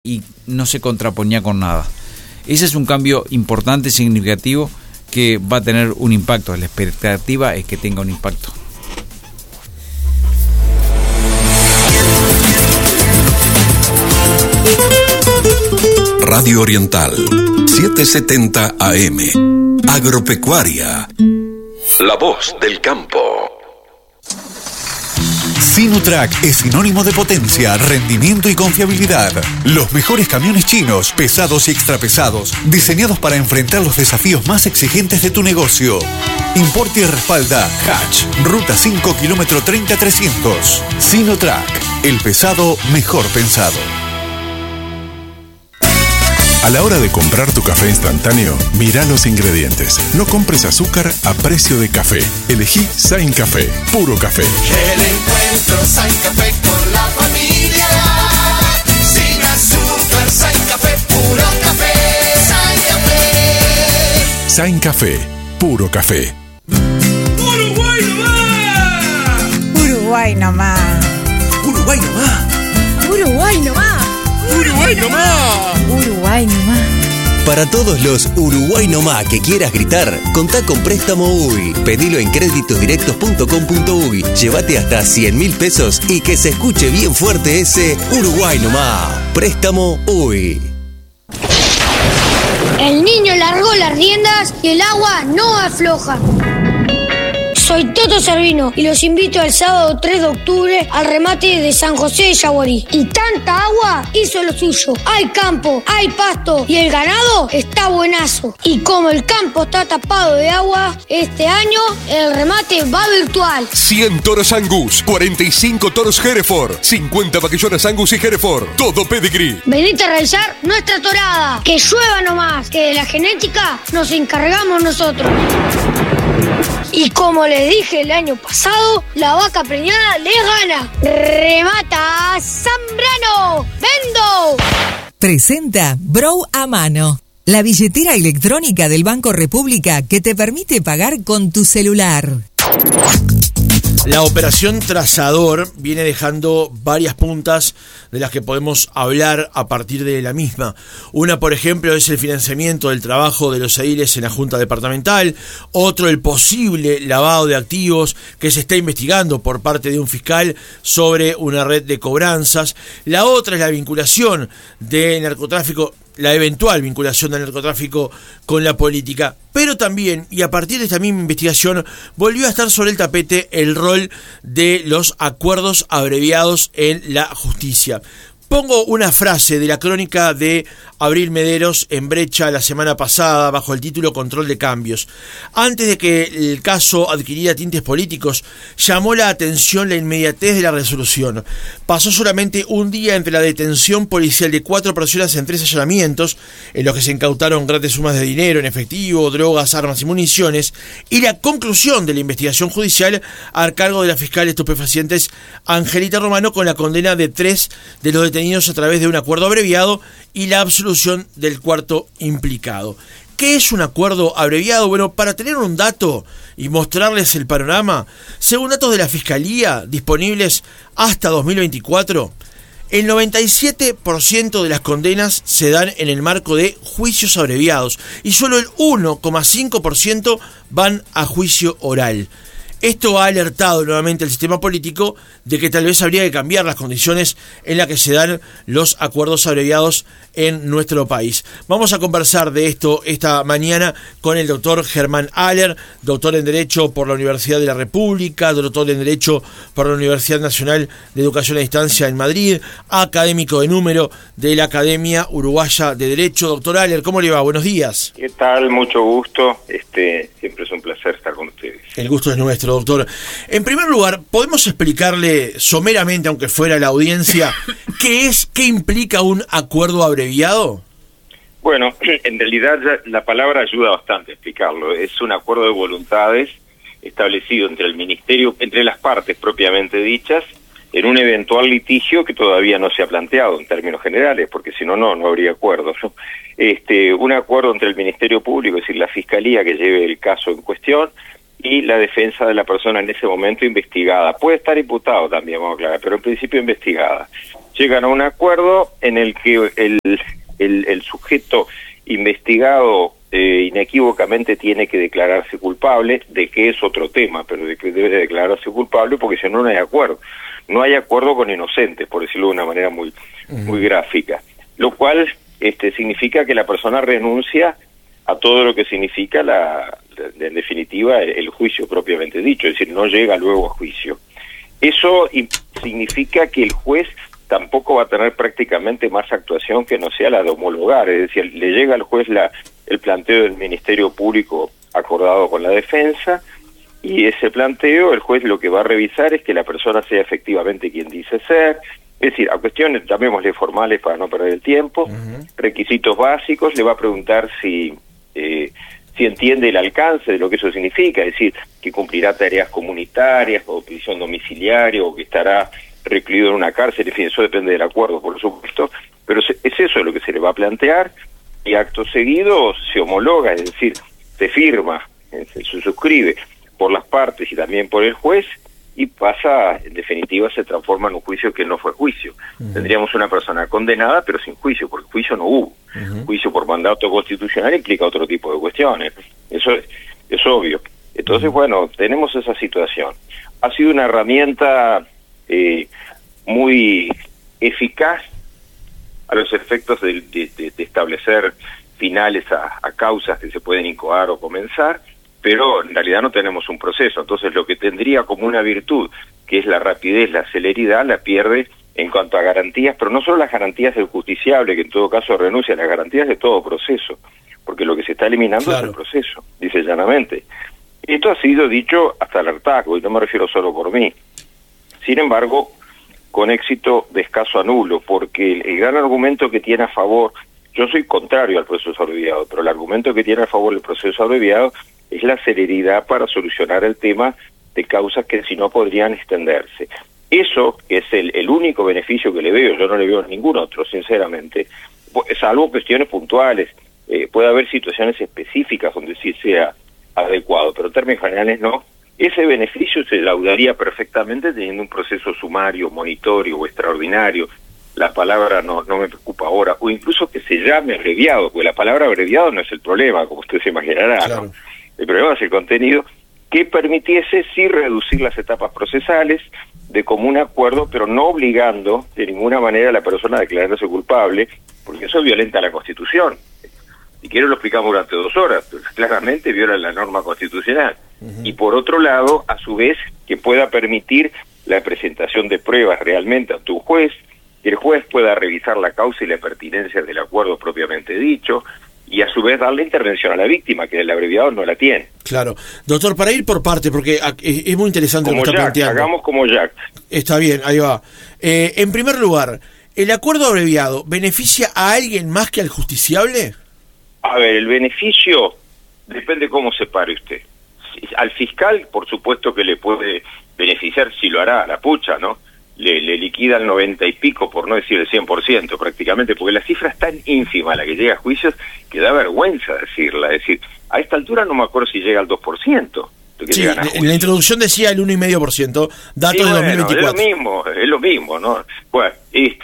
y no se contraponía con nada. Ese es un cambio importante, significativo, que va a tener un impacto. La expectativa es que tenga un impacto. Radio Oriental, 770 AM. Agropecuaria. La voz del campo. Sinutrac es sinónimo de potencia, rendimiento y confiabilidad. Los mejores camiones chinos, pesados y extrapesados, diseñados para enfrentar los desafíos más exigentes de tu negocio. Importa y respalda Hatch, Ruta 5, kilómetro 30-300. Sinutrac, el pesado mejor pensado. A la hora de comprar tu café instantáneo, mira los ingredientes. No compres azúcar a precio de café. Elegí Sain Café, puro café. El encuentro Sain Café con la familia. Sin azúcar, Sain Café, puro café. Sain Café. Sain Café, puro café. Uruguay nomás. Uruguay nomás. Uruguay nomás. Uruguay nomás. Uruguay nomás. Uruguay nomás. Para todos los Uruguay nomás que quieras gritar, contá con Préstamo UI. Pedilo en creditosdirectos.com.uy. Llévate hasta 100.000 pesos y que se escuche bien fuerte ese Uruguay nomás. Préstamo UI. El niño largó las riendas y el agua no afloja. Soy Toto Servino y los invito el sábado 3 de octubre al remate de San José de Yaguarí. Y tanta agua hizo lo suyo. Hay campo, hay pasto y el ganado está buenazo. Y como el campo está tapado de agua, este año el remate va virtual. 100 toros Angus, 45 toros Hereford, 50 vaquillonas Angus y Hereford, todo pedigree. Venite a realizar nuestra torada. Que llueva nomás, que de la genética nos encargamos nosotros. Y como les dije el año pasado, la vaca preñada les gana. ¡Remata Zambrano! ¡Vendo! Presenta Brow a Mano, la billetera electrónica del Banco República que te permite pagar con tu celular. La operación Trazador viene dejando varias puntas de las que podemos hablar a partir de la misma. Una, por ejemplo, es el financiamiento del trabajo de los ediles en la Junta Departamental. Otro, el posible lavado de activos que se está investigando por parte de un fiscal sobre una red de cobranzas. La otra es la vinculación del narcotráfico, la eventual vinculación del narcotráfico con la política, pero también, y a partir de esta misma investigación, volvió a estar sobre el tapete el rol de los acuerdos abreviados en la justicia. Pongo una frase de la crónica de Abril Mederos en Brecha la semana pasada bajo el título Control de Cambios. Antes de que el caso adquiriera tintes políticos, llamó la atención la inmediatez de la resolución. Pasó solamente un día entre la detención policial de 4 personas en 3 allanamientos, en los que se incautaron grandes sumas de dinero en efectivo, drogas, armas y municiones, y la conclusión de la investigación judicial a cargo de la fiscal de estupefacientes Angelita Romano, con la condena de 3 de los detenidos a través de un acuerdo abreviado y la absolución del cuarto implicado. ¿Qué es un acuerdo abreviado? Bueno, para tener un dato y mostrarles el panorama, según datos de la Fiscalía disponibles hasta 2024, el 97% de las condenas se dan en el marco de juicios abreviados y solo el 1,5% van a juicio oral. Esto ha alertado nuevamente al sistema político de que tal vez habría que cambiar las condiciones en las que se dan los acuerdos abreviados en nuestro país. Vamos a conversar de esto esta mañana con el doctor Germán Aller, doctor en Derecho por la Universidad de la República, doctor en Derecho por la Universidad Nacional de Educación a Distancia en Madrid, académico de número de la Academia Uruguaya de Derecho. Doctor Aller, ¿cómo le va? Buenos días. ¿Qué tal? Mucho gusto. Siempre es un placer estar con ustedes. El gusto es nuestro, doctor. En primer lugar, ¿podemos explicarle someramente, aunque fuera la audiencia, qué implica un acuerdo abreviado? Bueno, en realidad la palabra ayuda bastante a explicarlo. Es un acuerdo de voluntades establecido entre el ministerio, entre las partes propiamente dichas, en un eventual litigio que todavía no se ha planteado en términos generales, porque si no, no habría acuerdo, ¿no? Un acuerdo entre el Ministerio Público, es decir, la Fiscalía que lleve el caso en cuestión, y la defensa de la persona en ese momento investigada. Puede estar imputado también, vamos a aclarar, pero en principio investigada. llegan a un acuerdo en el que el sujeto investigado inequívocamente tiene que declararse culpable, de que es otro tema, pero de que debe declararse culpable, porque si no, no hay acuerdo. No hay acuerdo con inocentes, por decirlo de una manera muy gráfica. Lo cual significa que la persona renuncia a todo lo que significa en definitiva el juicio propiamente dicho, es decir, no llega luego a juicio. Eso significa que el juez tampoco va a tener prácticamente más actuación que no sea la de homologar, es decir, le llega al juez el planteo del Ministerio Público acordado con la defensa, y ese planteo el juez lo que va a revisar es que la persona sea efectivamente quien dice ser, es decir, a cuestiones, llamémosle formales para no perder el tiempo, requisitos básicos, le va a preguntar si entiende el alcance de lo que eso significa, es decir, que cumplirá tareas comunitarias o prisión domiciliaria o que estará recluido en una cárcel, en fin, eso depende del acuerdo, por supuesto, pero es eso lo que se le va a plantear, y acto seguido se homologa, es decir, se firma, se suscribe por las partes y también por el juez, y pasa, en definitiva, se transforma en un juicio que no fue juicio. Tendríamos una persona condenada, pero sin juicio, porque juicio no hubo. Juicio por mandato constitucional implica otro tipo de cuestiones. Eso es obvio. Entonces, bueno, tenemos esa situación. Ha sido una herramienta muy eficaz a los efectos de establecer finales a causas que se pueden incoar o comenzar, pero en realidad no tenemos un proceso. Entonces lo que tendría como una virtud, que es la rapidez, la celeridad, la pierde en cuanto a garantías, pero no solo las garantías del justiciable, que en todo caso renuncia a las garantías de todo proceso, porque lo que se está eliminando es el proceso, dice llanamente. Esto ha sido dicho hasta el hartazgo, y no me refiero solo por mí. Sin embargo, con éxito de escaso a nulo, porque el gran argumento que tiene a favor, yo soy contrario al proceso abreviado, pero el argumento que tiene a favor del proceso abreviado es la celeridad para solucionar el tema de causas que si no podrían extenderse. Eso es el único beneficio que le veo, yo no le veo ningún otro, sinceramente, salvo cuestiones puntuales. Puede haber situaciones específicas donde sí sea adecuado, pero en términos generales no. Ese beneficio se laudaría perfectamente teniendo un proceso sumario, monitorio o extraordinario. La palabra no me preocupa ahora, o incluso que se llame abreviado, porque la palabra abreviado no es el problema, como usted se imaginará, claro. ¿No? El problema es el contenido, que permitiese sí reducir las etapas procesales de común acuerdo, pero no obligando de ninguna manera a la persona a declararse culpable, porque eso violenta la Constitución. Si quiero lo explicamos durante 2 horas, pero claramente viola la norma constitucional. Y por otro lado, a su vez, que pueda permitir la presentación de pruebas realmente ante un juez, que el juez pueda revisar la causa y la pertinencia del acuerdo propiamente dicho, y a su vez darle intervención a la víctima, que el abreviado no la tiene. Claro. Doctor, para ir por parte, porque es muy interesante como lo que está planteando. Hagamos como Jack. Está bien, ahí va. En primer lugar, ¿el acuerdo abreviado beneficia a alguien más que al justiciable? A ver, el beneficio depende cómo se pare usted. Al fiscal, por supuesto que le puede beneficiar, si lo hará a la pucha, ¿no? Le liquida el 90 y pico, por no decir el 100% prácticamente, porque la cifra es tan ínfima la que llega a juicios que da vergüenza decirla. Es decir, a esta altura no me acuerdo si llega al 2%. Sí, en la introducción decía el 1,5%, datos de 2024. Es lo mismo, ¿no? Bueno,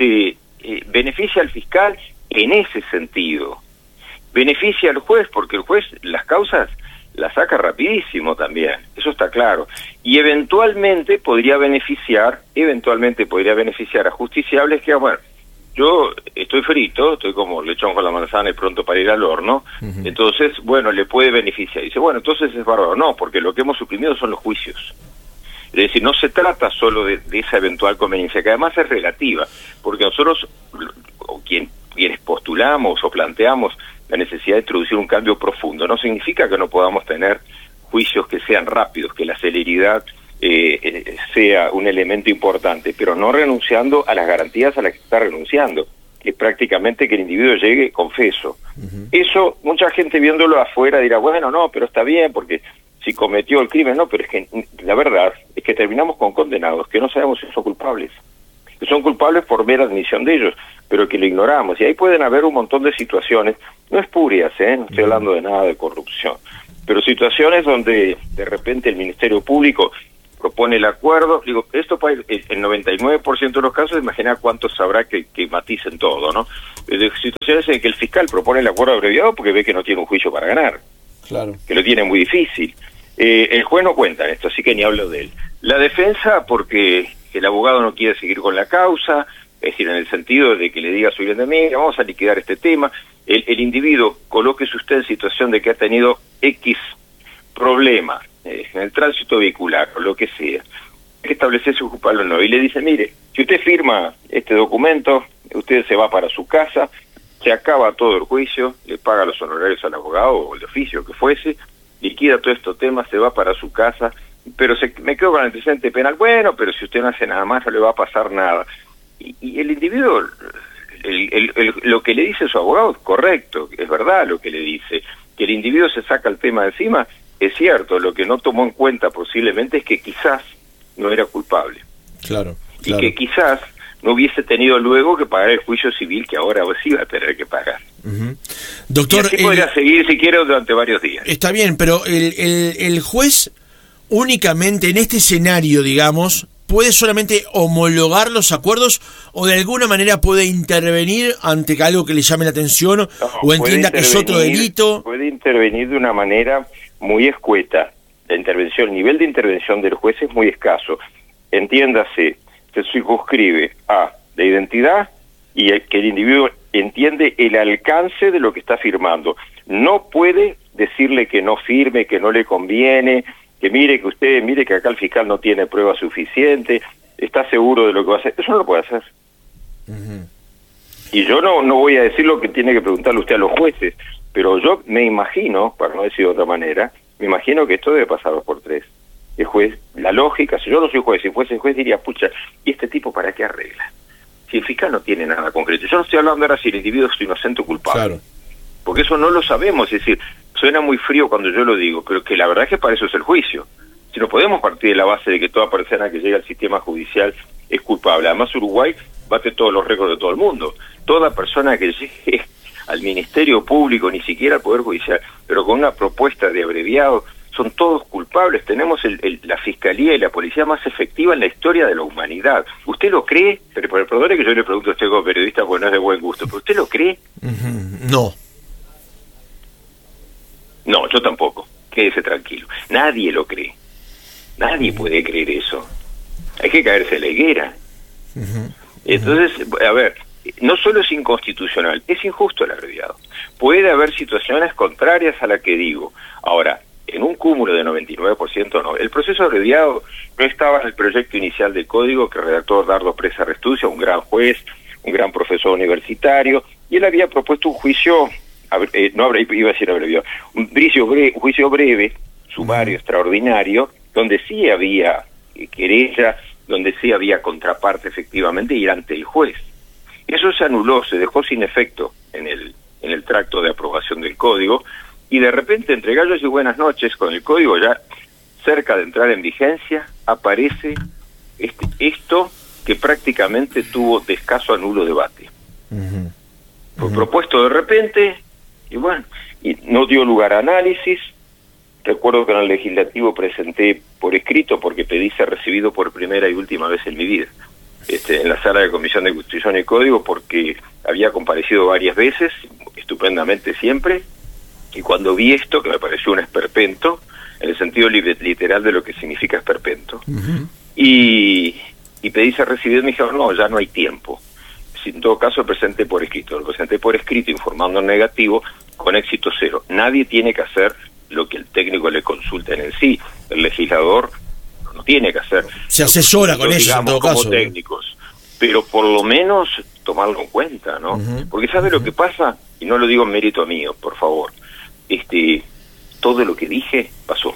beneficia al fiscal en ese sentido. Beneficia al juez, porque el juez las causas las saca rapidísimo también, eso está claro. Y eventualmente podría beneficiar a justiciables que, bueno, yo estoy frito, estoy como lechón con la manzana y pronto para ir al horno, entonces, bueno, le puede beneficiar. Dice, bueno, entonces es bárbaro. No, porque lo que hemos suprimido son los juicios. Es decir, no se trata solo de esa eventual conveniencia, que además es relativa, porque nosotros, o quienes postulamos o planteamos la necesidad de introducir un cambio profundo, no significa que no podamos tener juicios que sean rápidos, que la celeridad sea un elemento importante, pero no renunciando a las garantías a las que está renunciando, que es prácticamente que el individuo llegue confeso. Eso, mucha gente viéndolo afuera dirá, bueno, no, pero está bien, porque si cometió el crimen, no, pero es que la verdad es que terminamos con condenados que no sabemos si son culpables, que son culpables por mera admisión de ellos, pero que lo ignoramos, y ahí pueden haber un montón de situaciones, no espurias, no estoy hablando de nada de corrupción, pero situaciones donde de repente el Ministerio Público propone el acuerdo. Digo, esto para el 99% de los casos, imagina cuántos habrá que maticen todo, ¿no? De situaciones en que el fiscal propone el acuerdo abreviado porque ve que no tiene un juicio para ganar. Claro. Que lo tiene muy difícil. El juez no cuenta en esto, así que ni hablo de él. La defensa porque el abogado no quiere seguir con la causa, es decir, en el sentido de que le diga a su cliente, mira, vamos a liquidar este tema. El individuo, colóquese usted en situación de que ha tenido X problema en el tránsito vehicular o lo que sea, hay que establecer si es culpable o no, y le dice, mire, si usted firma este documento, usted se va para su casa, se acaba todo el juicio, le paga los honorarios al abogado o el oficio que fuese, liquida todos estos temas, se va para su casa, pero me quedo con el antecedente penal. Bueno, pero si usted no hace nada más, no le va a pasar nada. Y el individuo, lo que le dice su abogado es correcto, es verdad lo que le dice, que el individuo se saca el tema de encima, es cierto. Lo que no tomó en cuenta posiblemente es que quizás no era culpable. Claro. Y que quizás no hubiese tenido luego que pagar el juicio civil que ahora sí va a tener que pagar. Doctor, y así podría seguir si quiere durante varios días. Está bien, pero el juez únicamente en este escenario, digamos, puede solamente homologar los acuerdos o de alguna manera puede intervenir ante algo que le llame la atención o entienda que es otro delito. Puede intervenir de una manera muy escueta. El nivel de intervención del juez es muy escaso. Entiéndase, se circunscribe a la identidad y que el individuo entiende el alcance de lo que está firmando. No puede decirle que no firme, que no le conviene, que mire que acá el fiscal no tiene prueba suficiente, está seguro de lo que va a hacer. Eso no lo puede hacer. Y yo no voy a decir lo que tiene que preguntarle usted a los jueces, pero yo me imagino, para no decir de otra manera, me imagino que esto debe pasar 2x3. El juez, la lógica, si yo no soy juez, si fuese el juez diría, pucha, ¿y este tipo para qué arregla? Si el fiscal no tiene nada concreto. Yo no estoy hablando ahora si el individuo es inocente o culpable. Claro. Porque eso no lo sabemos, es decir, suena muy frío cuando yo lo digo, pero que la verdad es que para eso es el juicio. Si no podemos partir de la base de que toda persona que llega al sistema judicial es culpable. Además, Uruguay bate todos los récords de todo el mundo. Toda persona que llegue al Ministerio Público, ni siquiera al Poder Judicial, pero con una propuesta de abreviado, son todos culpables. Tenemos la Fiscalía y la Policía más efectiva en la historia de la humanidad. ¿Usted lo cree? Pero perdone que yo le pregunto a usted como periodista, porque no es de buen gusto, ¿pero usted lo cree? No. No, yo tampoco. Quédese tranquilo. Nadie lo cree. Nadie puede creer eso. Hay que caerse en la higuera. Entonces, a ver, no solo es inconstitucional, es injusto el abreviado. Puede haber situaciones contrarias a la que digo. Ahora, en un cúmulo de 99% no. El proceso abreviado no estaba en el proyecto inicial del código que redactó Dardo Presa Restucia, un gran juez, un gran profesor universitario, y él había propuesto un juicio, iba a decir abreviado, un juicio breve, sumario, extraordinario, donde sí había querella, donde sí había contraparte efectivamente, y era ante el juez. Eso se anuló, se dejó sin efecto en el tracto de aprobación del código, y de repente, entre gallos y buenas noches, con el código ya cerca de entrar en vigencia, aparece esto que prácticamente tuvo de escaso a nulo debate. Fue propuesto de repente, y bueno, y no dio lugar a análisis. Recuerdo que en el legislativo presenté por escrito, porque pedí ser recibido por primera y última vez en mi vida, en la sala de Comisión de Constitución y Código, porque había comparecido varias veces, estupendamente siempre, y cuando vi esto, que me pareció un esperpento, en el sentido literal de lo que significa esperpento, y pedí ser recibido, y me dijeron, no, ya no hay tiempo. En todo caso, lo presenté por escrito, informando en negativo, con éxito cero. Nadie tiene que hacer lo que el técnico le consulta en sí. El legislador no tiene que hacer. Se asesora con ellos, en todo caso. Como técnicos. Pero por lo menos tomarlo en cuenta, ¿no? Porque ¿sabe lo que pasa? Y no lo digo en mérito mío, por favor. Todo lo que dije pasó.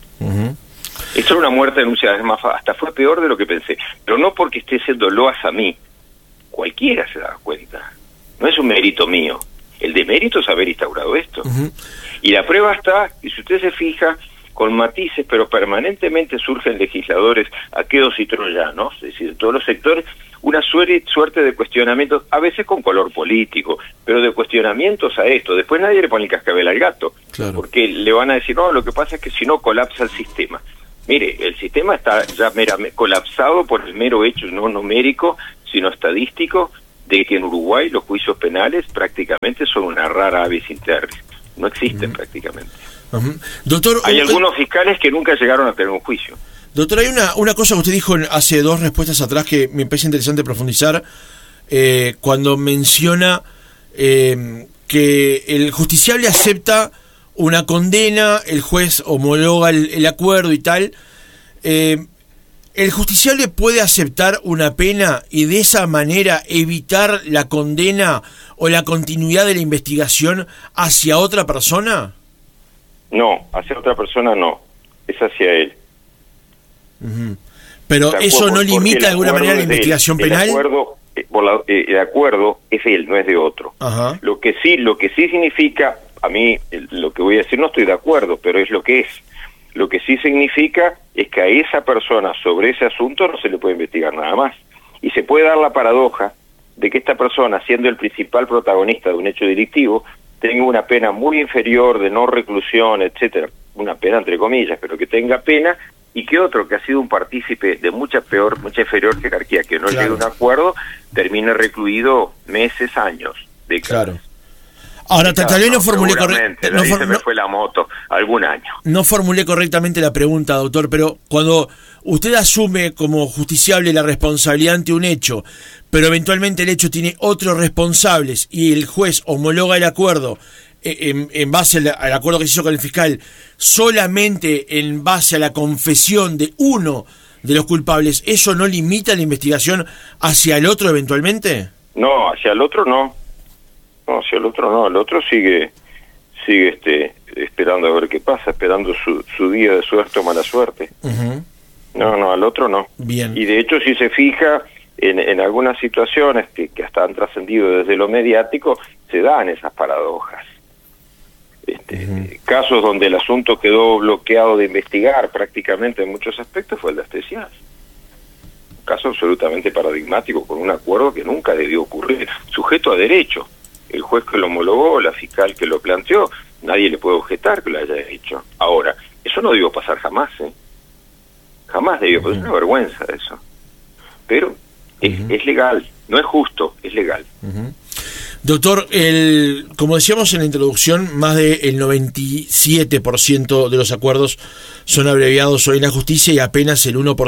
Esto era una muerte anunciada, es más, hasta fue peor de lo que pensé. Pero no porque esté siendo loas a mí. Cualquiera se da cuenta. No es un mérito mío. El demérito es haber instaurado esto. Y la prueba está, y si usted se fija, con matices, pero permanentemente surgen legisladores aqueos y troyanos, es decir, de todos los sectores, una suerte de cuestionamientos, a veces con color político, pero de cuestionamientos a esto. Después nadie le pone el cascabel al gato, porque le van a decir, no, lo que pasa es que si no colapsa el sistema. Mire, el sistema está ya colapsado por el mero hecho no numérico, sino estadístico, de que en Uruguay los juicios penales prácticamente son una rara avis interna. No existen prácticamente. Doctor, hay algunos fiscales que nunca llegaron a tener un juicio. Doctor, hay una cosa que usted dijo hace 2 respuestas atrás que me parece interesante profundizar, cuando menciona que el justiciable acepta una condena, el juez homologa el acuerdo y tal. ¿El justiciable puede aceptar una pena y de esa manera evitar la condena o la continuidad de la investigación hacia otra persona? No, hacia otra persona no, es hacia él. Pero eso no limita de alguna manera la investigación penal. El acuerdo es él, no es de otro. Ajá. Lo que sí significa, a mí lo que voy a decir no estoy de acuerdo, pero es lo que es. Lo que sí significa es que a esa persona sobre ese asunto no se le puede investigar nada más. Y se puede dar la paradoja de que esta persona, siendo el principal protagonista de un hecho delictivo, tenga una pena muy inferior de no reclusión, etcétera, una pena entre comillas, pero que tenga pena, y que otro que ha sido un partícipe de mucha inferior jerarquía, que no llegue a un acuerdo, termine recluido meses, años, décadas. Claro. Ahora, tal vez no formulé correctamente. Se me fue la moto, algún año. No formulé correctamente la pregunta, doctor, pero cuando usted asume como justiciable la responsabilidad ante un hecho, pero eventualmente el hecho tiene otros responsables y el juez homologa el acuerdo en base al acuerdo que se hizo con el fiscal, solamente en base a la confesión de uno de los culpables, ¿eso no limita la investigación hacia el otro eventualmente? No, hacia el otro no. No, hacia el otro no. El otro sigue esperando a ver qué pasa, esperando su día de suerte o mala suerte. No, al otro no. Bien. Y de hecho, si se fija en algunas situaciones que hasta han trascendido desde lo mediático, se dan esas paradojas. Casos donde el asunto quedó bloqueado de investigar prácticamente en muchos aspectos fue el de Astesias. Un caso absolutamente paradigmático, con un acuerdo que nunca debió ocurrir, sujeto a derecho. El juez que lo homologó, la fiscal que lo planteó, nadie le puede objetar que lo haya hecho. Ahora, eso no debió pasar jamás, jamás debió pasar, es una vergüenza eso. Pero es legal, no es justo, es legal. Doctor, como decíamos en la introducción, más del 97% de los acuerdos son abreviados hoy en la justicia y apenas el 1% o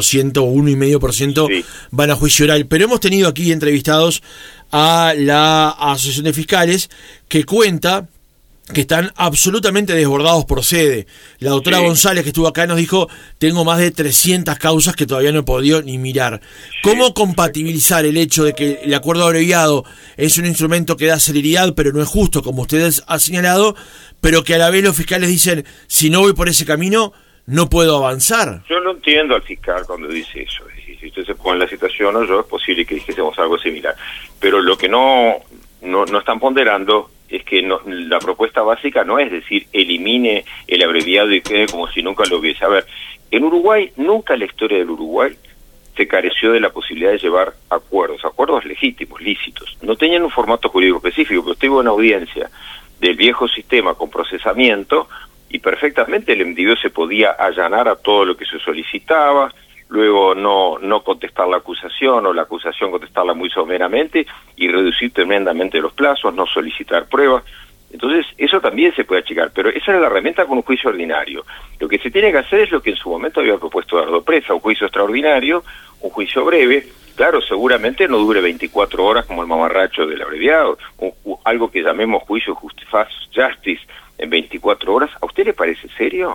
1,5% van a juicio oral. Pero hemos tenido aquí entrevistados a la Asociación de Fiscales que cuenta que están absolutamente desbordados por sede. La doctora González, que estuvo acá, nos dijo, tengo más de 300 causas que todavía no he podido ni mirar. ¿Cómo compatibilizar el hecho de que el acuerdo abreviado es un instrumento que da celeridad, pero no es justo, como ustedes han señalado, pero que a la vez los fiscales dicen, si no voy por ese camino, no puedo avanzar? Yo lo entiendo al fiscal cuando dice eso. Si usted se pone en la situación o yo, es posible que dijésemos algo similar. Pero lo que no están ponderando es que la propuesta básica no es decir, elimine el abreviado y quede como si nunca lo hubiese. A ver, en Uruguay, nunca en la historia del Uruguay se careció de la posibilidad de llevar acuerdos legítimos, lícitos. No tenían un formato jurídico específico, pero usted iba a una audiencia del viejo sistema con procesamiento y perfectamente el individuo se podía allanar a todo lo que se solicitaba, luego no contestar la acusación o la acusación contestarla muy someramente y reducir tremendamente los plazos, no solicitar pruebas. Entonces, eso también se puede achicar, pero esa es la herramienta con un juicio ordinario. Lo que se tiene que hacer es lo que en su momento había propuesto Dardo Presa, un juicio extraordinario, un juicio breve, claro, seguramente no dure 24 horas como el mamarracho del abreviado, algo que llamemos juicio fast justice en 24 horas. ¿A usted le parece serio?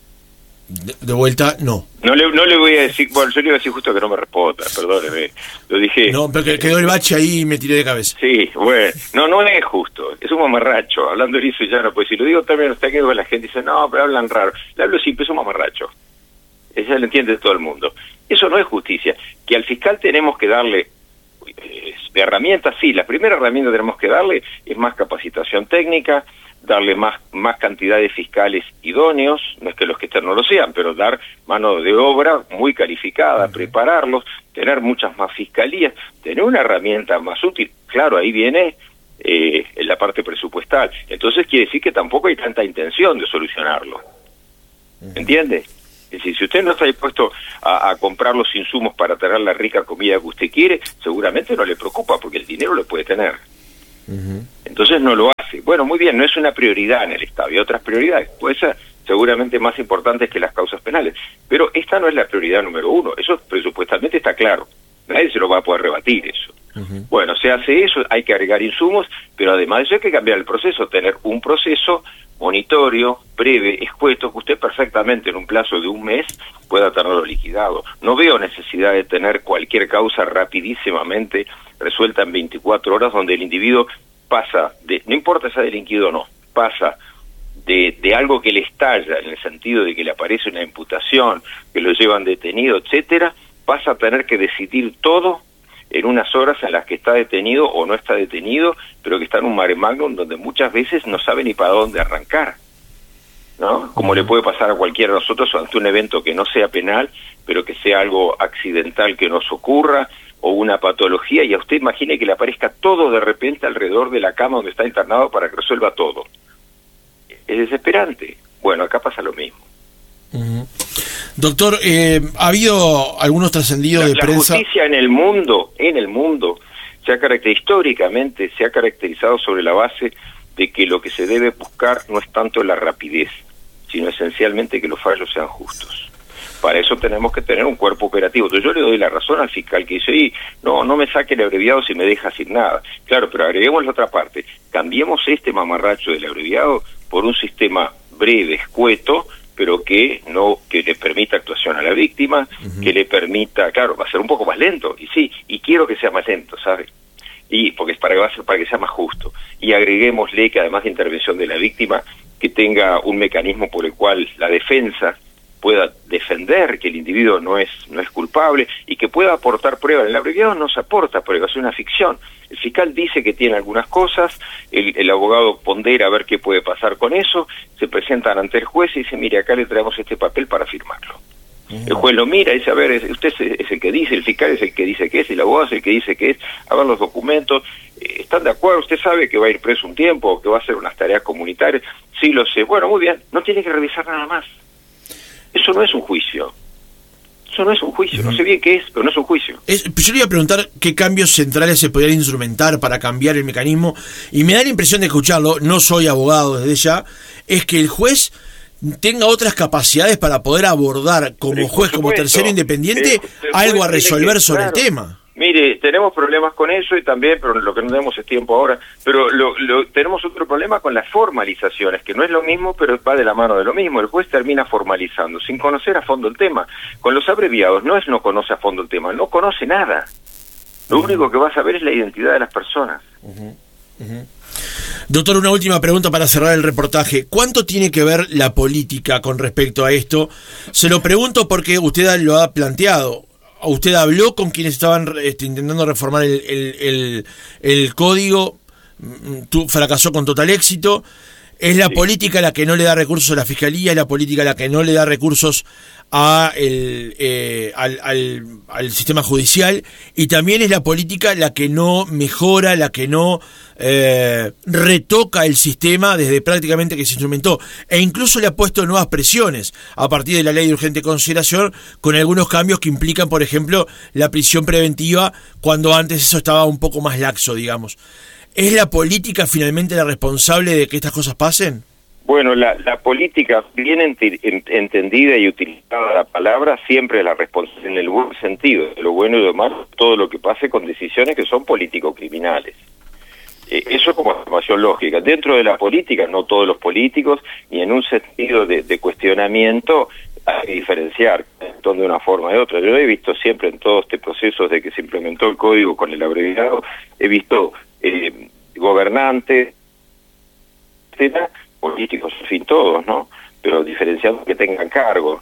De vuelta, no. No le voy a decir, bueno, yo le iba a decir justo que no me responda, perdóneme, lo dije. No, pero quedó el bache ahí y me tiré de cabeza. Sí, bueno, no es justo, es un mamarracho, hablando de eso ya no, pues si lo digo también hasta que la gente dice, no, pero hablan raro, le hablo simple, es un mamarracho, eso lo entiende todo el mundo, eso no es justicia, que al fiscal tenemos que darle herramientas, sí, la primera herramienta que tenemos que darle es más capacitación técnica, darle más cantidad de fiscales idóneos, no es que los que estén no lo sean, pero dar mano de obra muy calificada, prepararlos, tener muchas más fiscalías, tener una herramienta más útil. Claro, ahí viene la parte presupuestal. Entonces quiere decir que tampoco hay tanta intención de solucionarlo. ¿Entiende? Es decir, si usted no está dispuesto a comprar los insumos para tener la rica comida que usted quiere, seguramente no le preocupa, porque el dinero lo puede tener. Entonces no lo hace. Bueno, muy bien, no es una prioridad en el Estado, hay otras prioridades, puede ser seguramente más importantes que las causas penales, pero esta no es la prioridad número uno, eso presupuestalmente está claro, nadie se lo va a poder rebatir eso. Bueno, se hace eso, hay que agregar insumos, pero además de eso hay que cambiar el proceso, tener un proceso monitorio, breve, escueto, que usted perfectamente en un plazo de un mes pueda tenerlo liquidado. No veo necesidad de tener cualquier causa rapidísimamente resuelta en 24 horas, donde el individuo pasa de, no importa si ha delinquido o no, pasa de algo que le estalla, en el sentido de que le aparece una imputación, que lo llevan detenido, etcétera, pasa a tener que decidir todo en unas horas en las que está detenido o no está detenido, pero que está en un mare magnum donde muchas veces no sabe ni para dónde arrancar, ¿no? Como le puede pasar a cualquiera de nosotros ante un evento que no sea penal, pero que sea algo accidental que nos ocurra, o una patología, y a usted imagine que le aparezca todo de repente alrededor de la cama donde está internado para que resuelva todo. Es desesperante. Bueno, acá pasa lo mismo. Doctor, ha habido algunos trascendidos de prensa. La justicia en el mundo, históricamente se ha caracterizado sobre la base de que lo que se debe buscar no es tanto la rapidez, sino esencialmente que los fallos sean justos. Para eso tenemos que tener un cuerpo operativo. Entonces yo le doy la razón al fiscal que dice, no me saque el abreviado si me deja sin nada. Claro, pero agreguemos la otra parte. Cambiemos este mamarracho del abreviado por un sistema breve, escueto, pero que le permita actuación a la víctima, que le permita, claro, va a ser un poco más lento, y quiero que sea más lento, ¿sabe? Y porque va a ser para que sea más justo. Y agreguémosle que además de intervención de la víctima, que tenga un mecanismo por el cual la defensa pueda defender que el individuo no es culpable y que pueda aportar pruebas. El abreviado no se aporta pruebas, es una ficción. El fiscal dice que tiene algunas cosas, el abogado pondera a ver qué puede pasar con eso, se presentan ante el juez y dice, mire, acá le traemos este papel para firmarlo. El juez lo mira y dice, a ver, usted es el que dice, el fiscal es el que dice que es, el abogado es el que dice que es, a ver los documentos, ¿están de acuerdo? ¿Usted sabe que va a ir preso un tiempo o que va a hacer unas tareas comunitarias? Sí, lo sé. Bueno, muy bien, no tiene que revisar nada más. Eso no es un juicio. Eso no es un juicio. No sé bien qué es, pero no es un juicio. Yo le iba a preguntar qué cambios centrales se podrían instrumentar para cambiar el mecanismo, y me da la impresión de escucharlo, no soy abogado desde ya, es que el juez tenga otras capacidades para poder abordar como juez, como tercero independiente, algo a resolver sobre el tema. Mire, tenemos problemas con eso y también, pero lo que no tenemos es tiempo ahora, pero tenemos otro problema con las formalizaciones, que no es lo mismo, pero va de la mano de lo mismo. El juez termina formalizando sin conocer a fondo el tema. Con los abreviados no conoce a fondo el tema, no conoce nada. Lo único que va a saber es la identidad de las personas. Doctor, una última pregunta para cerrar el reportaje. ¿Cuánto tiene que ver la política con respecto a esto? Se lo pregunto porque usted lo ha planteado. Usted habló con quienes estaban intentando reformar el código, fracasó con total éxito. Es la política la que no le da recursos a la Fiscalía, es la política la que no le da recursos al sistema judicial, y también es la política la que no mejora, la que no retoca el sistema desde prácticamente que se instrumentó, e incluso le ha puesto nuevas presiones a partir de la ley de urgente consideración, con algunos cambios que implican, por ejemplo, la prisión preventiva, cuando antes eso estaba un poco más laxo, digamos. ¿Es la política finalmente la responsable de que estas cosas pasen? Bueno, la política, bien entendida y utilizada la palabra, siempre es la responsable en el buen sentido, de lo bueno y lo malo, todo lo que pase con decisiones que son político-criminales. Eso es como afirmación lógica. Dentro de la política, no todos los políticos, ni en un sentido de cuestionamiento, hay que diferenciar de una forma o de otra. Yo he visto siempre en todo este proceso de que se implementó el código con el abreviado, he visto gobernantes, políticos, en fin, todos, ¿no? Pero diferenciando que tengan cargo.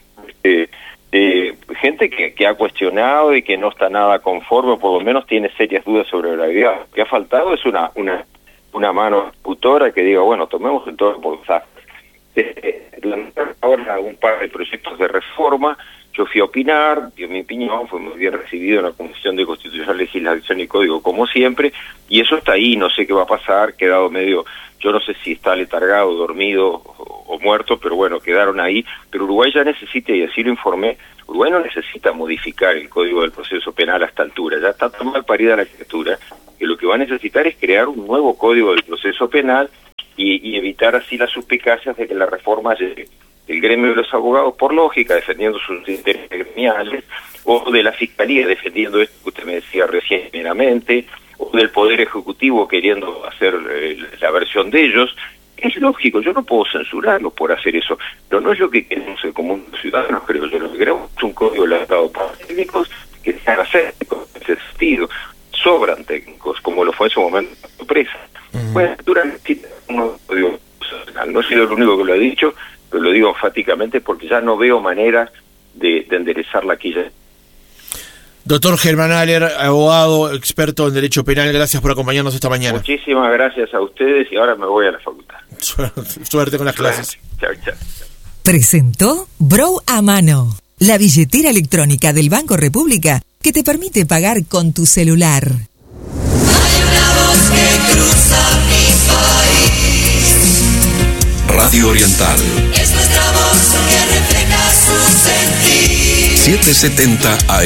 Gente que ha cuestionado y que no está nada conforme, por lo menos tiene serias dudas sobre la gravedad. Lo que ha faltado es una mano ejecutora que diga, bueno, tomemos el todo por saco. Ahora un par de proyectos de reforma Yo fui a opinar, dio mi opinión, fue muy bien recibido en la Comisión de Constitución, Legislación y Código, como siempre, y eso está ahí, no sé qué va a pasar, quedado medio, yo no sé si está letargado, dormido o muerto, pero bueno, quedaron ahí, pero Uruguay ya necesita, y así lo informé, Uruguay no necesita modificar el Código del Proceso Penal a esta altura, ya está tan mal parida la criatura, que lo que va a necesitar es crear un nuevo Código del Proceso Penal y evitar así las suspicacias de que la reforma llegue del gremio de los abogados, por lógica, defendiendo sus intereses gremiales, o de la Fiscalía defendiendo esto que usted me decía recién meramente, o del Poder Ejecutivo queriendo hacer la versión de ellos. Es lógico, yo no puedo censurarlos por hacer eso, pero no es lo que queremos el común de los ciudadanos, creo yo. Lo que queremos es un código elaborado por técnicos que sean asépticos en ese sentido. Sobran técnicos, como lo fue en su momento la empresa. Bueno, durante un código personal. No he sido el único que lo ha dicho, pero lo digo enfáticamente porque ya no veo manera de enderezar la quilla. Doctor Germán Aller, abogado, experto en Derecho Penal, gracias por acompañarnos esta mañana. Muchísimas gracias a ustedes y ahora me voy a la facultad. Suerte con las clases. Chao, chao. Presentó Brow a Mano, la billetera electrónica del Banco República que te permite pagar con tu celular. Hay una voz que cruza mi país. Radio Oriental. Es nuestra voz que refleja su sentir. 770 AM.